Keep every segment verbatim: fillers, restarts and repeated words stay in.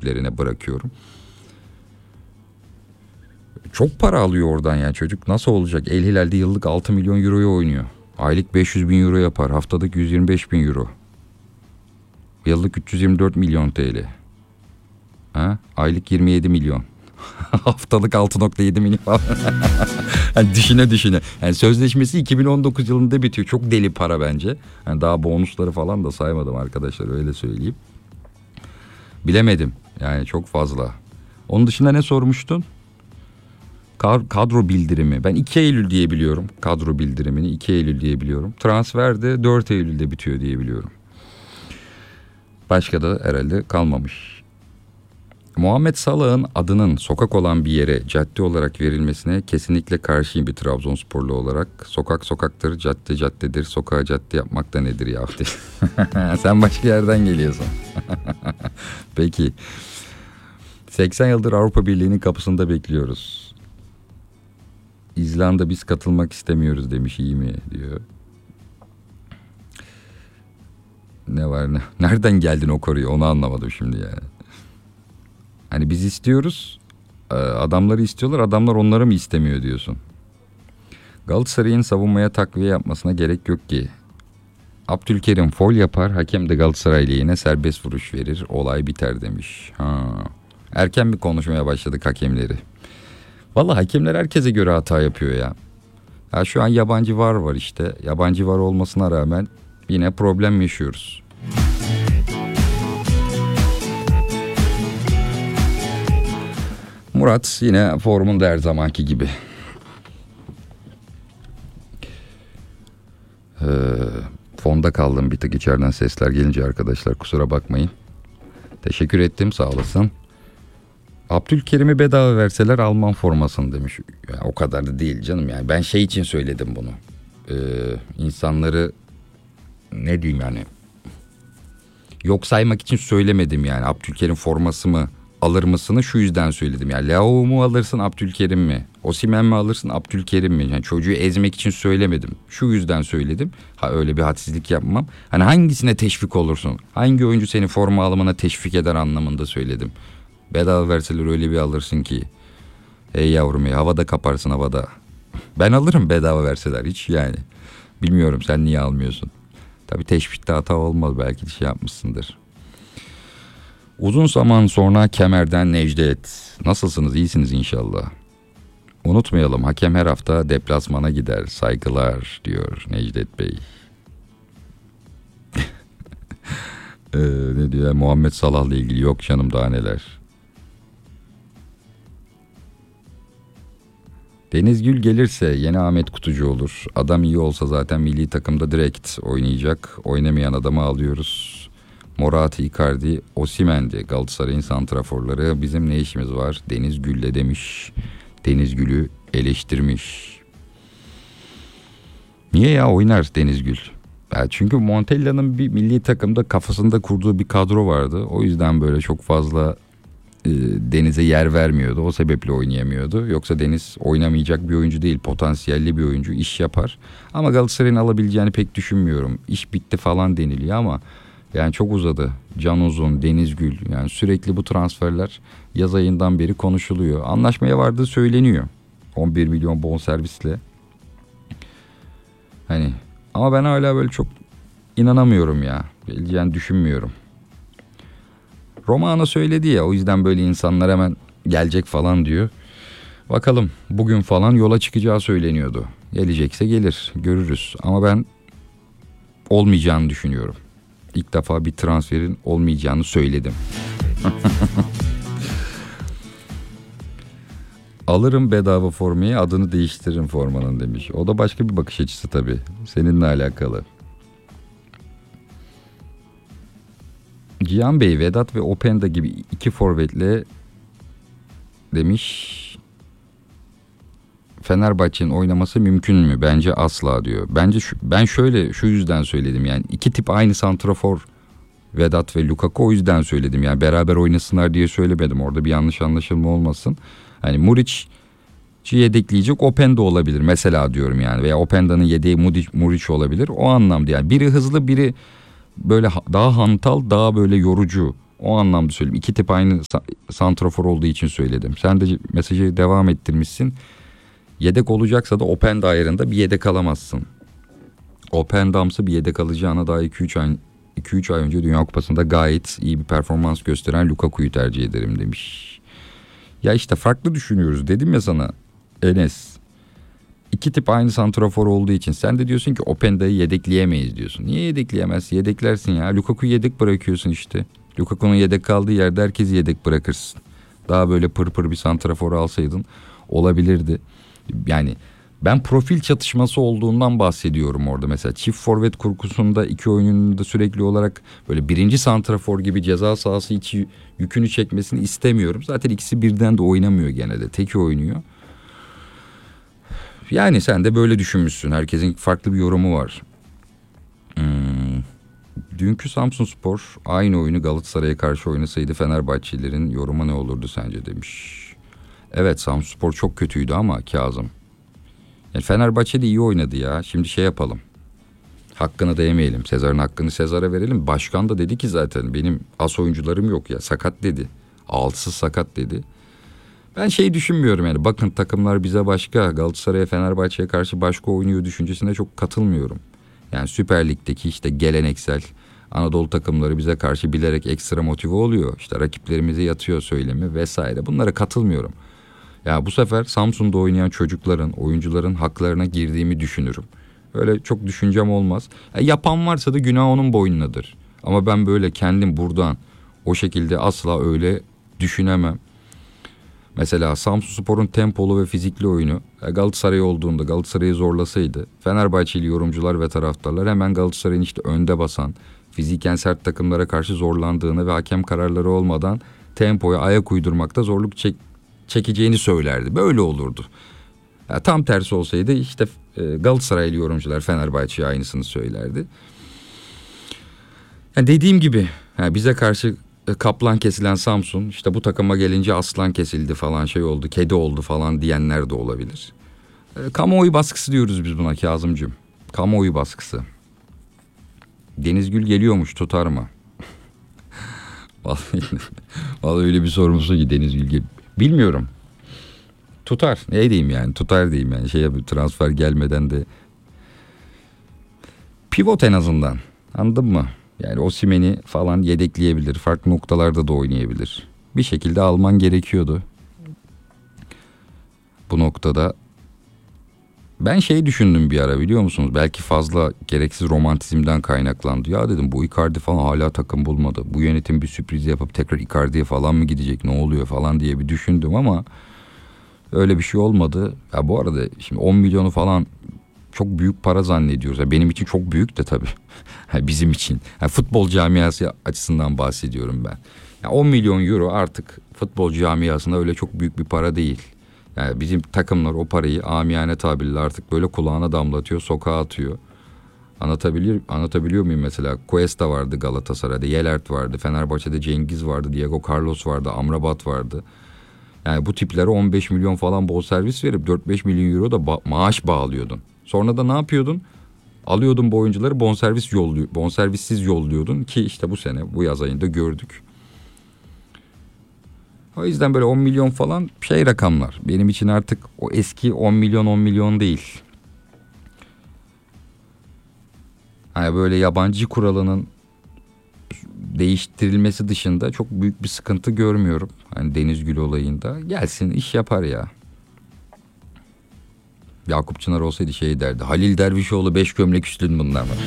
sahiplerine bırakıyorum. Çok para alıyor oradan yani çocuk. Nasıl olacak? El Hilal'de yıllık altı milyon euroya oynuyor. Aylık beş yüz bin euro yapar. Haftalık yüz yirmi beş bin euro. Yıllık üç yüz yirmi dört milyon T L. Ha? Aylık yirmi yedi milyon. Haftalık altı nokta yedi milyon falan. Yani düşüne düşüne. Yani sözleşmesi iki bin on dokuz yılında bitiyor. Çok deli para bence. Yani daha bonusları falan da saymadım arkadaşlar, öyle söyleyeyim. Bilemedim. Yani çok fazla. Onun dışında ne sormuştun? Kadro bildirimi. Ben iki Eylül diye biliyorum. Kadro bildirimini iki Eylül diye biliyorum. Transfer de dört Eylül'de bitiyor diye biliyorum. Başka da herhalde kalmamış. Muhammed Salah'ın adının sokak olan bir yere cadde olarak verilmesine kesinlikle karşıyım bir Trabzonsporlu olarak. Sokak sokaktır, cadde caddedir. Sokağa cadde yapmak da nedir ya? Sen başka yerden geliyorsun. Peki. seksen yıldır Avrupa Birliği'nin kapısında bekliyoruz. İzlanda biz katılmak istemiyoruz demiş, iyi mi diyor. Ne var ne? Nereden geldin o konuya, onu anlamadım şimdi yani. Hani biz istiyoruz, adamları istiyorlar, adamlar onları mı istemiyor diyorsun. Galatasaray'ın savunmaya takviye yapmasına gerek yok ki. Abdülkerim foul yapar, hakem de Galatasaray lehine serbest vuruş verir, olay biter demiş. Ha. Erken bir konuşmaya başladık hakemleri. Vallahi hakemler herkese göre hata yapıyor ya. Ya şu an yabancı var var işte. Yabancı var olmasına rağmen yine problem yaşıyoruz. Murat yine formunda her zamanki gibi. Ee, fonda kaldım bir tık, içeriden sesler gelince arkadaşlar kusura bakmayın. Teşekkür ettim, sağ olasın. Abdülkerim'i bedava verseler Alman formasını demiş. Yani o kadar da değil canım, yani ben şey için söyledim bunu. Ee, insanları ne diyeyim yani, yok saymak için söylemedim yani. Abdülkerim forması mı alır mısını şu yüzden söyledim. Yani Leao mu alırsın, Abdülkerim mi? Osimhen mi alırsın, Abdülkerim mi? Yani çocuğu ezmek için söylemedim. Şu yüzden söyledim. Ha, öyle bir hadsizlik yapmam. Hani hangisine teşvik olursun? Hangi oyuncu seni forma alımına teşvik eder anlamında söyledim. Bedava verseler öyle bir alırsın ki. Ey yavrum ey, havada kaparsın havada. Ben alırım bedava verseler hiç yani. Bilmiyorum sen niye almıyorsun. Tabii teşvikte hata olmaz, belki de şey yapmışsındır. Uzun zaman sonra Kemer'den Necdet. Nasılsınız, iyisiniz inşallah. Unutmayalım, hakem her hafta deplasmana gider. Saygılar diyor Necdet Bey. ee, ne diyor Muhammed Salah'la ilgili, yok canım daha neler. Deniz Gül gelirse yeni Ahmet Kutucu olur. Adam iyi olsa zaten milli takımda direkt oynayacak. Oynamayan adamı alıyoruz. Morata, Icardi, Osimhen'di Galatasaray'ın santraforları. Bizim ne işimiz var Deniz Gül'le demiş. Deniz Gül'ü eleştirmiş. Niye ya, oynar Deniz Gül? Ya çünkü Montella'nın bir milli takımda kafasında kurduğu bir kadro vardı. O yüzden böyle çok fazla e, Deniz'e yer vermiyordu. O sebeple oynayamıyordu. Yoksa Deniz oynamayacak bir oyuncu değil. Potansiyelli bir oyuncu, iş yapar. Ama Galatasaray'ın alabileceğini pek düşünmüyorum. İş bitti falan deniliyor ama yani çok uzadı. Can Uzun, Deniz Gül, yani sürekli bu transferler yaz ayından beri konuşuluyor. Anlaşmaya vardığı söyleniyor. on bir milyon bonservisle. Hani ama ben hala böyle çok inanamıyorum ya. Geleceğini düşünmüyorum. Romano söyledi ya, o yüzden böyle insanlar hemen gelecek falan diyor. Bakalım, bugün falan yola çıkacağı söyleniyordu. Gelecekse gelir, görürüz. Ama ben olmayacağını düşünüyorum. İlk defa bir transferin olmayacağını söyledim. Alırım bedava formayı, adını değiştiririm formanın demiş. O da başka bir bakış açısı tabii. Seninle alakalı. Cihan Bey, Vedat ve Openda gibi iki forvetle demiş. Fenerbahçe'nin oynaması mümkün mü? Bence asla diyor. Bence şu, ben şöyle şu yüzden söyledim yani. İki tip aynı santrafor, Vedat ve Lukaku, o yüzden söyledim. Yani beraber oynasınlar diye söylemedim. Orada bir yanlış anlaşılma olmasın. Hani Muriç'i yedekleyecek Openda olabilir mesela diyorum yani. Veya Openda'nın yedeği Muriç olabilir. O anlamda yani. Biri hızlı, biri böyle daha hantal, daha böyle yorucu O anlamda söyledim. İki tip aynı sa- santrafor olduğu için söyledim. Sen de mesajı devam ettirmişsin. Yedek olacaksa da Openda ayarında bir yedek alamazsın. Openda'msı bir yedek alacağına daha iki üç ay iki üç ay önce Dünya Kupası'nda gayet iyi bir performans gösteren Lukaku'yu tercih ederim demiş. Ya işte farklı düşünüyoruz dedim ya sana Enes. İki tip aynı santrafor olduğu için sen de diyorsun ki Openda'yı yedekleyemeyiz diyorsun. Niye yedekleyemezsin? Yedeklersin ya. Lukaku'yu yedek bırakıyorsun işte. Lukaku'nun yedek kaldığı yerde herkesi yedek bırakırsın. Daha böyle pır pır bir santrafor alsaydın olabilirdi. Yani ben profil çatışması olduğundan bahsediyorum orada. Mesela çift forvet kurgusunda iki oyuncunun da sürekli olarak böyle birinci santrafor gibi ceza sahası içi yükünü çekmesini istemiyorum. Zaten ikisi birden de oynamıyor genelde. Teki oynuyor. Yani sen de böyle düşünmüşsün. Herkesin farklı bir yorumu var. Hmm. Dünkü Samsunspor aynı oyunu Galatasaray'a karşı oynasaydı Fenerbahçelilerin yorumu ne olurdu sence demiş. Evet, Samsunspor çok kötüydü ama Kazım. Yani Fenerbahçe de iyi oynadı ya. Şimdi şey yapalım. Hakkını da yemeyelim. Sezar'ın hakkını Sezar'a verelim. Başkan da dedi ki zaten benim as oyuncularım yok ya. Sakat dedi. Altısı sakat dedi. Ben şey düşünmüyorum yani. Bakın takımlar bize başka. Galatasaray'a, Fenerbahçe'ye karşı başka oynuyor düşüncesine çok katılmıyorum. Yani Süper Lig'deki işte geleneksel Anadolu takımları bize karşı bilerek ekstra motive oluyor. İşte rakiplerimize yatıyor söylemi vesaire. Bunlara katılmıyorum. Ya bu sefer Samsun'da oynayan çocukların, oyuncuların haklarına girdiğimi düşünürüm. Öyle çok düşüncem olmaz. Ya yapan varsa da günah onun boynunadır. Ama ben böyle kendim buradan o şekilde asla öyle düşünemem. Mesela Samsunspor'un tempolu ve fizikli oyunu Galatasaray olduğunda Galatasaray'ı zorlasaydı Fenerbahçeli yorumcular ve taraftarlar hemen Galatasaray'ın işte önde basan, fiziken sert takımlara karşı zorlandığını ve hakem kararları olmadan tempoya ayak uydurmakta zorluk çek çekeceğini söylerdi. Böyle olurdu. Ya tam tersi olsaydı işte e, Galatasaraylı yorumcular Fenerbahçe'ye aynısını söylerdi. Yani dediğim gibi yani bize karşı e, kaplan kesilen Samsun işte bu takıma gelince aslan kesildi falan şey oldu, kedi oldu falan diyenler de olabilir. E, kamuoyu baskısı diyoruz biz buna Kazımcığım. Kamuoyu baskısı. Denizgül geliyormuş, tutar mı? Vallahi, vallahi öyle bir sorumlusu ki Denizgül gel. Bilmiyorum. Tutar. Ne diyeyim yani? Tutar diyeyim yani. Şey yapıyor, transfer gelmeden de. Pivot en azından. Anladın mı? Yani Osimhen'i falan yedekleyebilir. Farklı noktalarda da oynayabilir. Bir şekilde alman gerekiyordu. Bu noktada. Ben şey düşündüm bir ara biliyor musunuz? Belki fazla gereksiz romantizmden kaynaklandı. Ya dedim bu Icardi falan hala takım bulmadı. Bu yönetim bir sürpriz yapıp tekrar Icardi'ye falan mı gidecek? Ne oluyor falan diye bir düşündüm ama öyle bir şey olmadı. Ya bu arada şimdi on milyonu falan çok büyük para zannediyoruz. Ya benim için çok büyük de tabii. Bizim için. Ya futbol camiası açısından bahsediyorum ben. Ya on milyon euro artık futbol camiasında öyle çok büyük bir para değil. Yani bizim takımlar o parayı amiyane tabirle artık böyle kulağına damlatıyor, sokağa atıyor. Anlatabiliyor, anlatabiliyor muyum mesela? Cuesta vardı Galatasaray'da, Yelert vardı, Fenerbahçe'de Cengiz vardı, Diego Carlos vardı, Amrabat vardı. Yani bu tiplere on beş milyon falan bonservis verip dört beş milyon euro da ba- maaş bağlıyordun. Sonra da ne yapıyordun? Alıyordun bu oyuncuları bonservis yolluyor, bonservissiz yolluyordun ki işte bu sene bu yaz ayında gördük. O yüzden böyle on milyon falan şey rakamlar. Benim için artık o eski on milyon on milyon değil. Hani böyle yabancı kuralının değiştirilmesi dışında çok büyük bir sıkıntı görmüyorum. Hani Denizgül olayında. Gelsin iş yapar ya. Yakup Çınar olsaydı şey derdi. Halil Dervişoğlu beş gömlek üstün bunlar mı?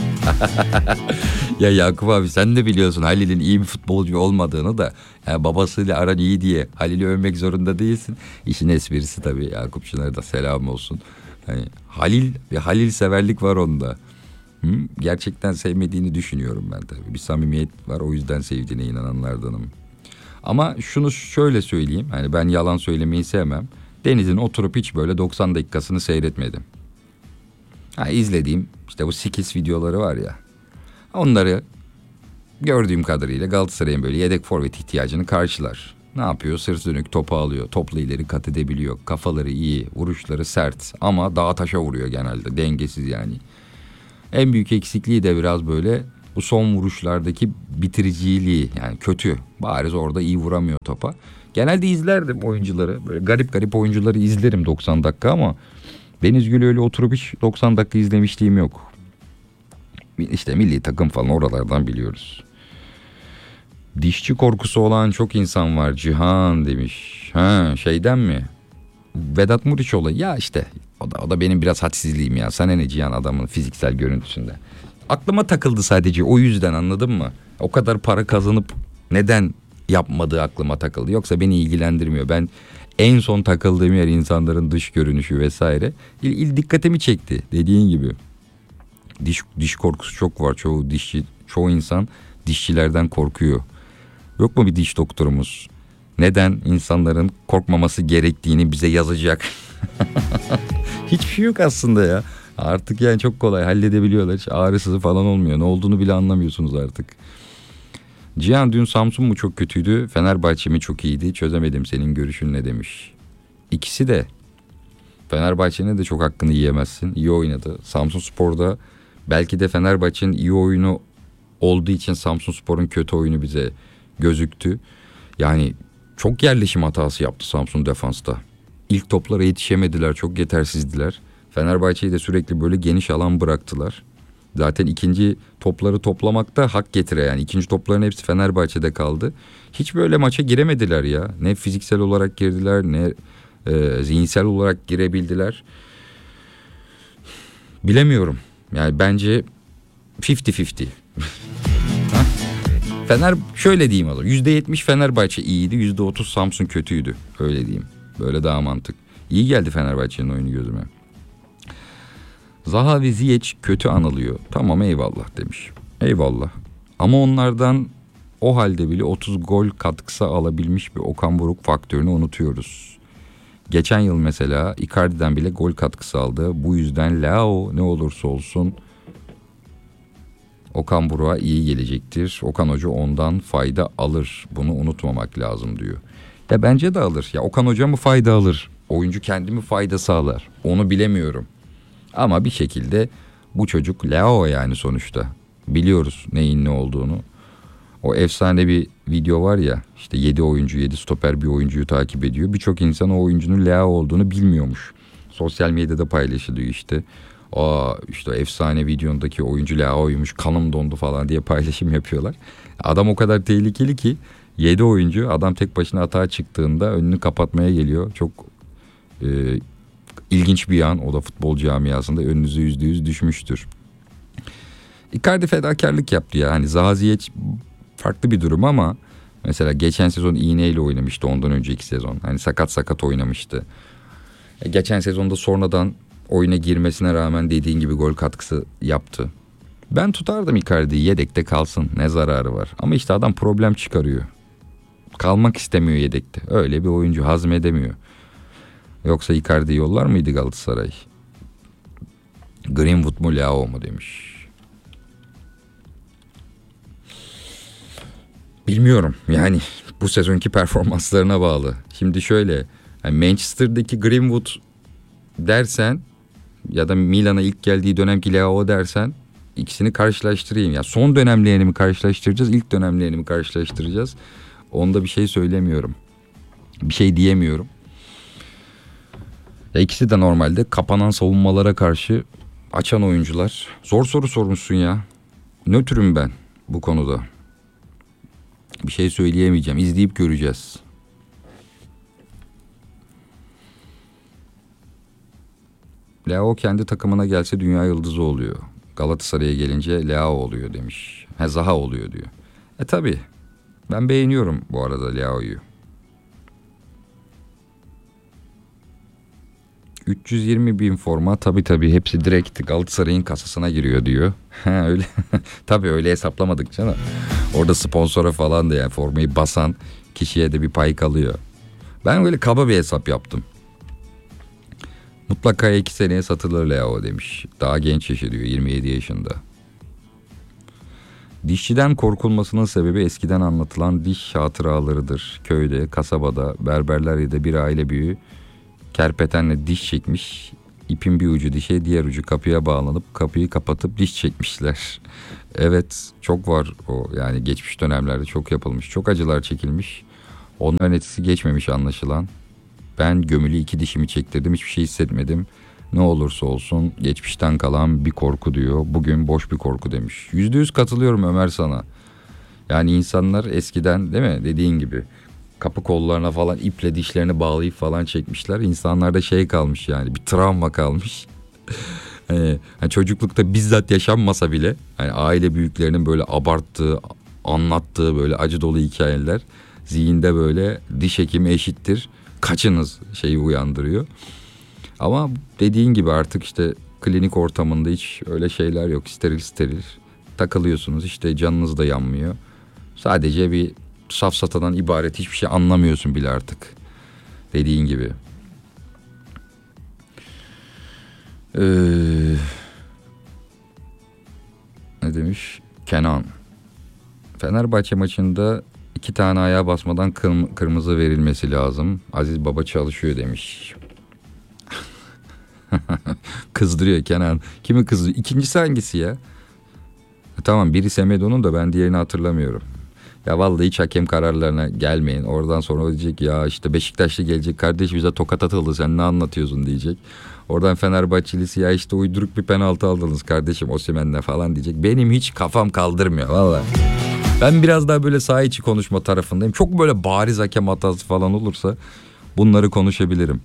Ya Yakup abi sen de biliyorsun Halil'in iyi bir futbolcu olmadığını da yani babasıyla aran iyi diye Halil'i övmek zorunda değilsin. İşin esprisi tabii Yakup Çınar'a da selam olsun. Hani Halil ve Halil severlik var onda. Hı? Gerçekten sevmediğini düşünüyorum ben tabii. Bir samimiyet var o yüzden sevdiğine inananlardanım. Ama şunu şöyle söyleyeyim. Hani ben yalan söylemeyi sevmem. Deniz'in oturup hiç böyle doksan dakikasını seyretmedim. Ha, izlediğim işte bu Skills videoları var ya. Onları gördüğüm kadarıyla Galatasaray'ın böyle yedek forvet ihtiyacını karşılar. Ne yapıyor? Sırt dönük topu alıyor. Topla ileri kat edebiliyor. Kafaları iyi. Vuruşları sert. Ama dağa taşa vuruyor genelde. Dengesiz yani. En büyük eksikliği de biraz böyle Bu son vuruşlardaki bitiriciliği, yani kötü. Bariz orada iyi vuramıyor topa. Genelde izlerdim oyuncuları. Böyle garip garip oyuncuları izlerim doksan dakika ama ben Gül öyle oturup hiç doksan dakika izlemişliğim yok. İşte milli takım falan oralardan biliyoruz. Dişçi korkusu olan çok insan var Cihan demiş. Ha şeyden mi? Vedat Muriç olayı. Ya işte o da, o da benim biraz hadsizliğim ya. Sana ne Cihan adamın fiziksel görüntüsünde. Aklıma takıldı sadece o yüzden, anladın mı? O kadar para kazanıp neden yapmadığı aklıma takıldı. Yoksa beni ilgilendirmiyor. Ben en son takıldığım yer insanların dış görünüşü vesaire. İl, il dikkatimi çekti dediğin gibi. Diş, diş korkusu çok var. Çoğu dişçi, çoğu insan dişçilerden korkuyor. Yok mu bir diş doktorumuz? Neden insanların korkmaması gerektiğini bize yazacak. Hiçbir şey yok aslında ya. Artık yani çok kolay halledebiliyorlar. Hiç ağrısız falan olmuyor. Ne olduğunu bile anlamıyorsunuz artık. Cihan dün Samsun mu çok kötüydü, Fenerbahçe mi çok iyiydi? Çözemedim, senin görüşün ne demiş. İkisi de. Fenerbahçe'nin de çok hakkını yiyemezsin. İyi oynadı. Samsunspor'da belki de Fenerbahçe'nin iyi oyunu olduğu için Samsunspor'un kötü oyunu bize gözüktü. Yani çok yerleşim hatası yaptı Samsun defansta. İlk toplara yetişemediler, çok yetersizdiler. Fenerbahçe'yi de sürekli böyle geniş alan bıraktılar. Zaten ikinci topları toplamakta hak getire yani. İkinci topların hepsi Fenerbahçe'de kaldı. Hiç böyle maça giremediler ya. Ne fiziksel olarak girdiler ne e, zihinsel olarak girebildiler. Bilemiyorum. Yani bence elli elli. Fener şöyle diyeyim olur. yüzde yetmiş Fenerbahçe iyiydi, yüzde otuz Samsun kötüydü. Öyle diyeyim. Böyle daha mantık. İyi geldi Fenerbahçe'nin oyunu gözüme. Zaha ve Ziyech kötü anılıyor. Tamam eyvallah demiş. Eyvallah. Ama onlardan o halde bile otuz gol katkısı alabilmiş bir Okan Buruk faktörünü unutuyoruz. Geçen yıl mesela Icardi'den bile gol katkısı aldı. Bu yüzden Leao ne olursa olsun Okan Buruk'a iyi gelecektir. Okan Hoca ondan fayda alır. Bunu unutmamak lazım diyor. Ya bence de alır. Ya Okan Hoca mı fayda alır? Oyuncu kendi mi fayda sağlar? Onu bilemiyorum. Ama bir şekilde bu çocuk Leao yani sonuçta. Biliyoruz neyin ne olduğunu. O efsane bir video var ya, işte yedi oyuncu yedi stoper bir oyuncuyu takip ediyor. Birçok insan o oyuncunun Leao olduğunu bilmiyormuş. Sosyal medyada paylaşılıyor işte. Aa işte efsane videondaki oyuncu Leao'ymuş, kanım dondu falan diye paylaşım yapıyorlar. Adam o kadar tehlikeli ki yedi oyuncu adam tek başına atağa çıktığında önünü kapatmaya geliyor. Çok e, ilginç bir an, o da futbol camiasında önünüze yüzde yüz düşmüştür. Icardi fedakarlık yaptı ya. Hani Zaha Ziyech farklı bir durum ama mesela geçen sezon iğneyle oynamıştı, ondan önceki sezon. Hani sakat sakat oynamıştı. E, geçen sezonda sonradan oyuna girmesine rağmen dediğin gibi gol katkısı yaptı. Ben tutardım Icardi'yi, yedekte kalsın, ne zararı var. Ama işte adam problem çıkarıyor. Kalmak istemiyor yedekte. Öyle bir oyuncu, hazmedemiyor. Yoksa Icardi yollar mıydı Galatasaray? Greenwood mu Leao mu demiş. Bilmiyorum yani bu sezonki performanslarına bağlı. Şimdi şöyle yani Manchester'daki Greenwood dersen ya da Milan'a ilk geldiği dönemki Leao dersen ikisini karşılaştırayım. Ya son dönemlerini mi karşılaştıracağız, ilk dönemlerini mi karşılaştıracağız? Onda bir şey söylemiyorum. Bir şey diyemiyorum. Ya ikisi de normalde kapanan savunmalara karşı açan oyuncular. Zor soru sormuşsun ya. Nötrüm ben bu konuda. Bir şey söyleyemeyeceğim. İzleyip göreceğiz. Leao kendi takımına gelse dünya yıldızı oluyor. Galatasaray'a gelince Leao oluyor demiş. He Zaha oluyor diyor. E tabi. Ben beğeniyorum bu arada Leao'yu. üç yüz yirmi bin forma tabi tabi hepsi direkt Galatasaray'ın kasasına giriyor diyor. Ha öyle. Tabi öyle hesaplamadık canım. Orada sponsora falan da yani formayı basan kişiye de bir pay kalıyor. Ben öyle kaba bir hesap yaptım. Mutlaka iki seneye satılır Leao demiş. Daha genç yaşı diyor, yirmi yedi yaşında. Dişçiden korkulmasının sebebi eskiden anlatılan diş hatıralarıdır. Köyde, kasabada, berberler ya da bir aile büyüğü kerpetenle diş çekmiş. İpin bir ucu dişe, diğer ucu kapıya bağlanıp kapıyı kapatıp diş çekmişler. Evet, çok var o, yani geçmiş dönemlerde çok yapılmış. Çok acılar çekilmiş. Onların etkisi geçmemiş anlaşılan. Ben gömülü iki dişimi çektirdim, hiçbir şey hissetmedim. Ne olursa olsun geçmişten kalan bir korku diyor. Bugün boş bir korku demiş. Yüzde yüz katılıyorum Ömer sana. Yani insanlar eskiden, değil mi, dediğin gibi kapı kollarına falan iple dişlerini bağlayıp falan çekmişler. İnsanlarda şey kalmış, yani bir travma kalmış. Hani, hani çocuklukta bizzat yaşanmasa bile hani aile büyüklerinin böyle abarttığı, anlattığı böyle acı dolu hikayeler zihinde böyle diş hekimi eşittir kaçınız şeyi uyandırıyor. Ama dediğin gibi artık işte klinik ortamında hiç öyle şeyler yok. Steril steril takılıyorsunuz, işte canınız da yanmıyor. Sadece bir safsatadan ibaret, hiçbir şey anlamıyorsun bile artık. Dediğin gibi. Ee, ne demiş? Kenan. Fenerbahçe maçında iki tane ayağa basmadan kırm- kırmızı verilmesi lazım. Aziz Baba çalışıyor demiş. Kızdırıyor Kenan. Kimi kızdırıyor? İkincisi hangisi ya? E, tamam, biri Semedo'nun da ben diğerini hatırlamıyorum. Ya vallahi hiç hakem kararlarına gelmeyin. Oradan sonra o diyecek ya işte Beşiktaşlı gelecek, kardeş bize tokat atıldı sen ne anlatıyorsun diyecek. Oradan Fenerbahçelisi ya işte uyduruk bir penaltı aldınız kardeşim Osimhen'le falan diyecek. Benim hiç kafam kaldırmıyor vallahi. Ben biraz daha böyle saha içi konuşma tarafındayım. Çok böyle bariz hakem hatası falan olursa bunları konuşabilirim.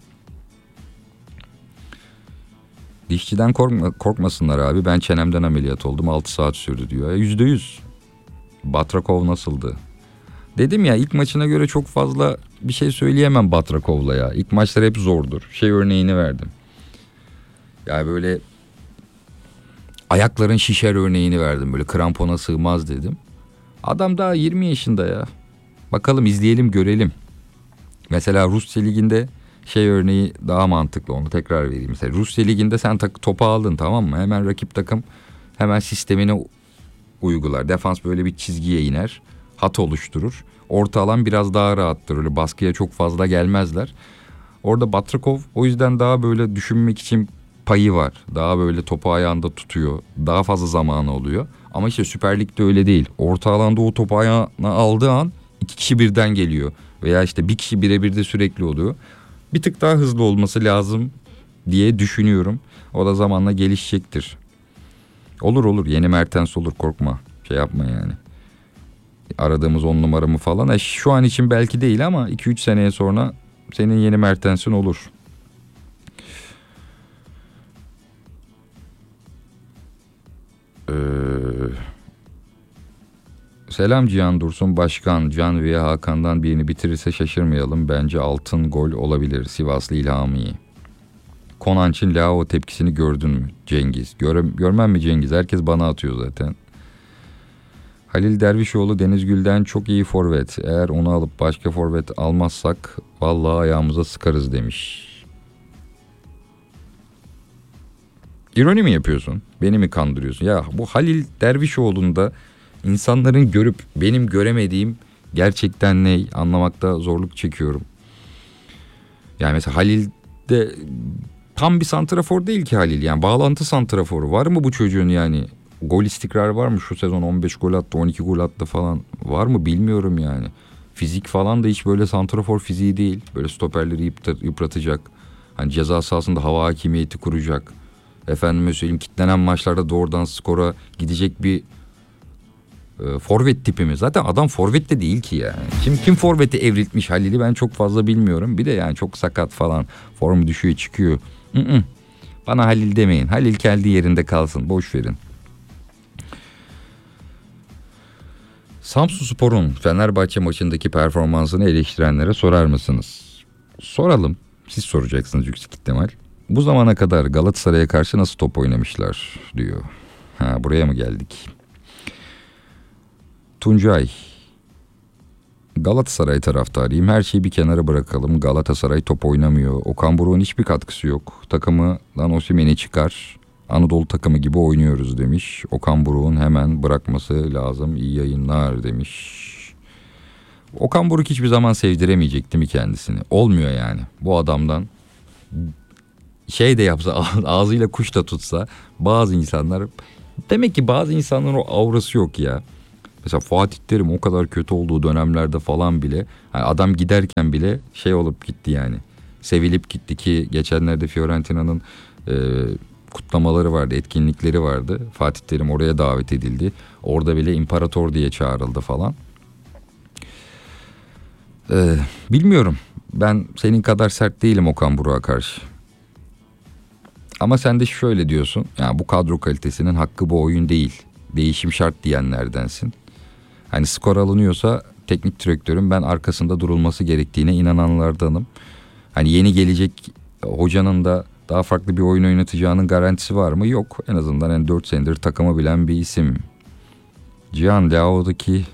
Dişçiden korkma, korkmasınlar abi. Ben çenemden ameliyat oldum. altı saat sürdü diyor. Yüzde yüz. Batrakov nasıldı? Dedim ya, ilk maçına göre çok fazla bir şey söyleyemem Batrakov'la ya. İlk maçlar hep zordur. Şey örneğini verdim. Yani böyle ayakların şişer örneğini verdim. Böyle krampona sığmaz dedim. Adam daha yirmi yaşında ya. Bakalım, izleyelim görelim. Mesela Rusya Ligi'nde şey örneği daha mantıklı, onu tekrar vereyim. Mesela Rusya Ligi'nde sen tak, topu aldın, tamam mı? Hemen rakip takım hemen sistemini uygular. Defans böyle bir çizgiye iner. Hat oluşturur. Orta alan biraz daha rahattır. Öyle baskıya çok fazla gelmezler. Orada Batrakov o yüzden daha böyle düşünmek için payı var. Daha böyle topu ayağında tutuyor. Daha fazla zamanı oluyor. Ama işte Süper Lig'de öyle değil. Orta alanda o topu ayağına aldığı an iki kişi birden geliyor. Veya işte bir kişi birebir de sürekli oluyor. Bir tık daha hızlı olması lazım diye düşünüyorum. O da zamanla gelişecektir. Olur olur, yeni Mertens olur, korkma. Şey yapma yani. Aradığımız on numaramı falan. E, şu an için belki değil ama iki üç seneye sonra senin yeni Mertens'in olur. Ee, selam Cihan Dursun Başkan. Can veya Hakan'dan birini bitirirse şaşırmayalım. Bence altın gol olabilir. Sivaslı İlhami. Konanç'ın Lao tepkisini gördün mü Cengiz? Göre, görmem mi Cengiz? Herkes bana atıyor zaten. Halil Dervişoğlu Deniz Gül'den çok iyi forvet. Eğer onu alıp başka forvet almazsak vallahi ayağımıza sıkarız demiş. İroni mi yapıyorsun? Beni mi kandırıyorsun? Ya bu Halil Dervişoğlu'nda insanların görüp benim göremediğim gerçekten ne, anlamakta zorluk çekiyorum. Yani mesela Halil de tam bir santrafor değil ki Halil. Yani bağlantı santraforu. Var mı bu çocuğun yani? Gol istikrarı var mı? Şu sezon on beş gol attı, on iki gol attı falan. Var mı bilmiyorum yani. Fizik falan da hiç böyle santrafor fiziği değil. Böyle stoperleri yıpratacak. Hani ceza sahasında hava hakimiyeti kuracak. Efendime söyleyeyim, kitlenen maçlarda doğrudan skora gidecek bir e, forvet tipi mi? Zaten adam forvet de değil ki yani. Kim kim forveti evriltmiş Halil'i ben çok fazla bilmiyorum. Bir de yani çok sakat falan. Formu düşüyor çıkıyor. I-ı. Bana Halil demeyin. Halil kendi yerinde kalsın. Boş verin. Samsunspor'un Fenerbahçe maçındaki performansını eleştirenlere sorar mısınız? Soralım. Siz soracaksınız yüksek ihtimal. Bu zamana kadar Galatasaray'a karşı nasıl top oynamışlar diyor. Ha, buraya mı geldik? Tuncay. Galatasaray taraftarıyım. Her şeyi bir kenara bırakalım. Galatasaray top oynamıyor. Okan Buruk'un hiçbir katkısı yok. Takımından Osimhen'i çıkar. Anadolu takımı gibi oynuyoruz demiş. Okan Buruk'un hemen bırakması lazım. İyi yayınlar demiş. Okan Buruk hiçbir zaman sevdiremeyecek değil mi kendisini? Olmuyor yani. Bu adamdan şey de yapsa, ağzıyla kuş da tutsa, bazı insanlar, demek ki bazı insanların o aurası yok ya. Mesela Fatih Terim o kadar kötü olduğu dönemlerde falan bile, yani adam giderken bile şey olup gitti yani. Sevilip gitti ki geçenlerde Fiorentina'nın e, kutlamaları vardı, etkinlikleri vardı. Fatih Terim oraya davet edildi. Orada bile imparator diye çağrıldı falan. Ee, bilmiyorum. Ben senin kadar sert değilim Okan Buruk'a karşı. Ama sen de şöyle diyorsun. Yani bu kadro kalitesinin hakkı bu oyun değil. Değişim şart diyenlerdensin. Hani skor alınıyorsa teknik direktörün ben arkasında durulması gerektiğine inananlardanım. Hani yeni gelecek hocanın da daha farklı bir oyun oynatacağının garantisi var mı? Yok. En azından yani dört senedir takımı bilen bir isim. Cihan Leao'daki...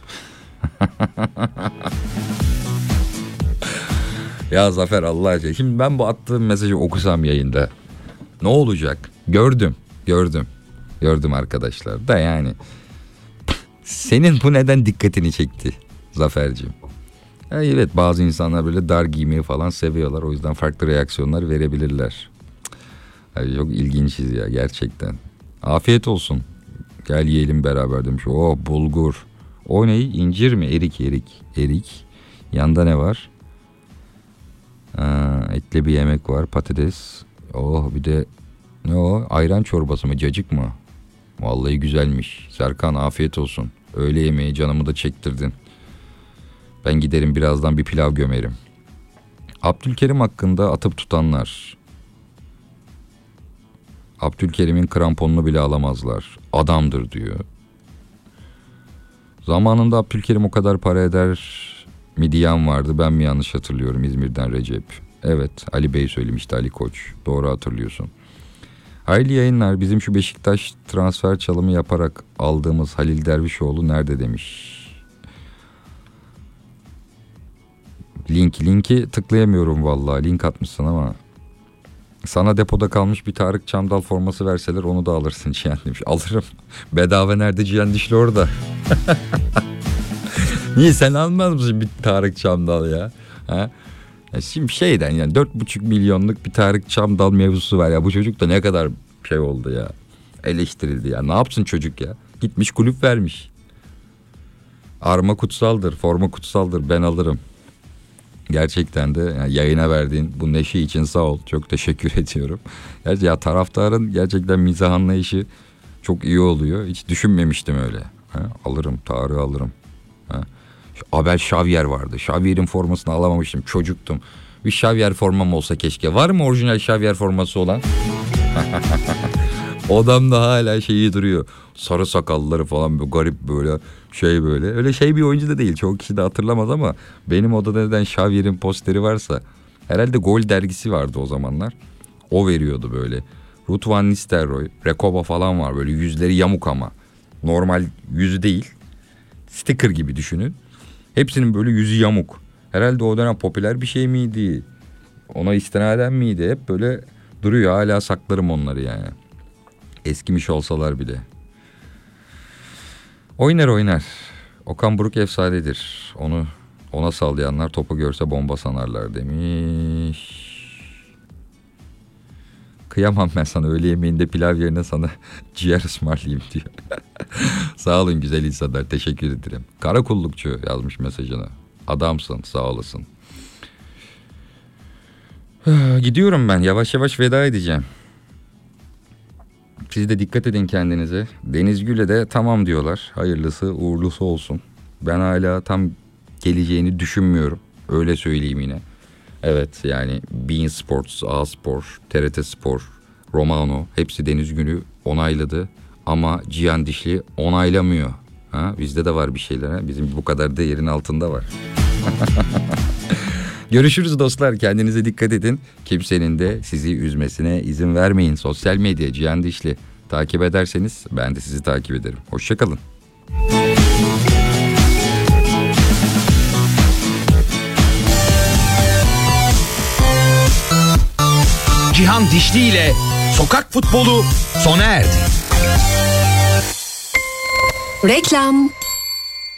Ya Zafer Allah aşkına. Şimdi ben bu attığım mesajı okusam yayında ne olacak? Gördüm. Gördüm. Gördüm arkadaşlar. Da yani. Senin bu neden dikkatini çekti Zafer'cim? Yani evet, bazı insanlar böyle dar giymeyi falan seviyorlar. O yüzden farklı reaksiyonlar verebilirler. Yani çok ilginçiz ya gerçekten. Afiyet olsun. Gel yiyelim beraber demiş. Oh bulgur. O ne? İncir mi? Erik erik. Erik. Yanda ne var? Ha, etli bir yemek var, patates. Oh bir de ne o? Ayran çorbası mı? Cacık mı? Vallahi güzelmiş. Serkan afiyet olsun. Öğle yemeği canımı da çektirdin. Ben giderim birazdan bir pilav gömerim. Abdülkerim hakkında atıp tutanlar. Abdülkerim'in kramponunu bile alamazlar. Adamdır diyor. Zamanında Abdülkerim o kadar para eder mi diyen vardı. Ben mi yanlış hatırlıyorum? İzmir'den Recep. Evet, Ali Bey söylemişti, Ali Koç. Doğru hatırlıyorsun. Hayırlı yayınlar. Bizim şu Beşiktaş transfer çalımı yaparak aldığımız Halil Dervişoğlu nerede demiş. Link, linki tıklayamıyorum vallahi. Link atmışsın ama sana depoda kalmış bir Tarık Çamdal forması verseler onu da alırsın Cihan demiş. Alırım. Bedava nerede Cihan Dişli orada. Niye sen almaz mısın bir Tarık Çamdal ya? Ha? Ya şimdi şeyden yani dört buçuk milyonluk bir Tarık Çamdal mevzusu var ya. Bu çocuk da ne kadar şey oldu ya. Eleştirildi ya. Ne yapsın çocuk ya? Gitmiş kulüp vermiş. Arma kutsaldır, forma kutsaldır. Ben alırım. Gerçekten de yani yayına verdiğin bu neşe için sağ ol. Çok teşekkür ediyorum. Gerçi ya taraftarın gerçekten mizah anlayışı çok iyi oluyor. Hiç düşünmemiştim öyle. Ha, alırım, Tarık'ı alırım. Ha. Şu Abel Xavier vardı. Xavier'in formasını alamamıştım. Çocuktum. Bir Xavier formam olsa keşke. Var mı orijinal Xavier forması olan? Odamda hala şeyi duruyor. Sarı sakalları falan böyle garip böyle şey böyle. Öyle şey bir oyuncu da değil. Çok kişi de hatırlamaz ama benim odada neden Xavier'in posteri varsa herhalde Gol dergisi vardı o zamanlar. O veriyordu böyle. Ruud van Nistelrooy, Recoba falan var böyle yüzleri yamuk ama. Normal yüzü değil. Sticker gibi düşünün. Hepsinin böyle yüzü yamuk. Herhalde o dönem popüler bir şey miydi? Ona istinaden miydi? Hep böyle duruyor. Hala saklarım onları yani. Eskimiş olsalar bile. Oynar oynar. Okan Buruk efsanedir. Onu ona sallayanlar topu görse bomba sanarlar demiş. Kıyamam ben sana, öğle yemeğinde pilav yerine sana ciğer ısmarlayayım diyor. Sağ olun güzel insanlar, teşekkür ederim. Karakullukçu yazmış mesajını. Adamsın, sağ olasın. Gidiyorum ben, yavaş yavaş veda edeceğim. Siz de dikkat edin kendinize. Deniz Gül'e de tamam diyorlar. Hayırlısı uğurlusu olsun. Ben hala tam geleceğini düşünmüyorum. Öyle söyleyeyim yine. Evet yani Bein Sports, A Spor, T R T Spor, Romano hepsi Deniz Gül'ü onayladı. Ama Cihan Dişli onaylamıyor. Ha? Bizde de var bir şeyler. Ha? Bizim bu kadar da yerin altında var. Görüşürüz dostlar. Kendinize dikkat edin. Kimsenin de sizi üzmesine izin vermeyin. Sosyal medya Cihan Dişli. Takip ederseniz ben de sizi takip ederim. Hoşçakalın. Cihan Dişli ile Sokak Futbolu sona erdi. Reklam.